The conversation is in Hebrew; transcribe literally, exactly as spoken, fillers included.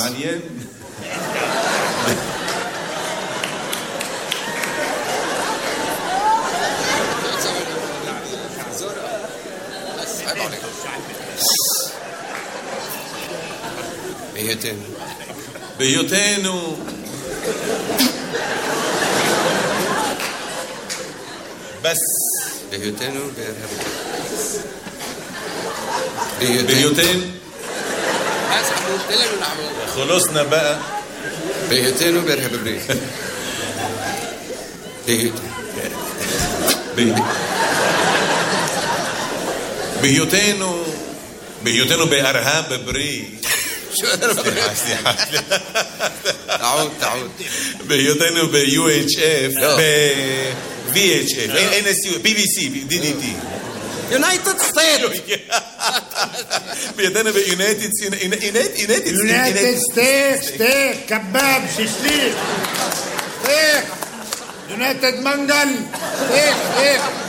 מעניין. בהיותנו. בהיותנו. בס. בהיותנו בארה"ב. בהיותנו. خلصنا بقى. בהיותנו בארה"ב. בהיותנו. בהיותנו. בהיותנו בארה"ב בריא. סליחה, סליחה. تعود تعود. בהיותנו ב-U H F, ב-V H F, אין S U, B B C, D D T. United States. בהיותנו ב-United States. United States, steak, kebab, shishlik. Steak. United Mangal. Steak, steak.